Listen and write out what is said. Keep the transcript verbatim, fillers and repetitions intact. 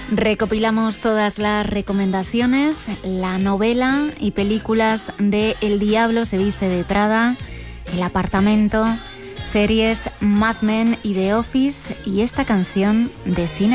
Recopilamos todas las recomendaciones, la novela y películas de El diablo se viste de Prada, El apartamento, series Mad Men y The Office y esta canción de Cine